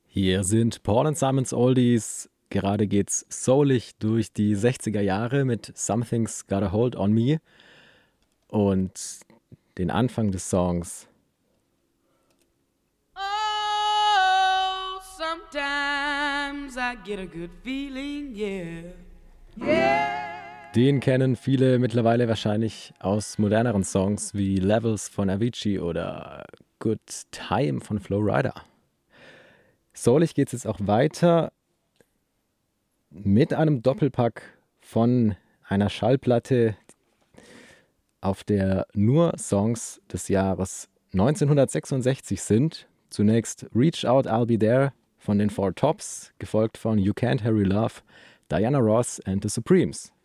Hier sind Paul and Simons Oldies. Gerade geht's soulig durch die 60er Jahre mit Something's Got a Hold on Me und den Anfang des Songs. Oh, sometimes I get a good feeling, yeah. Yeah. Den kennen viele mittlerweile wahrscheinlich aus moderneren Songs wie Levels von Avicii oder Good Time von Flo Rida. Soulig geht's jetzt auch weiter mit einem Doppelpack von einer Schallplatte, auf der nur Songs des Jahres 1966 sind. Zunächst Reach Out, I'll Be There von den Four Tops, gefolgt von You Can't Hurry Love, Diana Ross and the Supremes.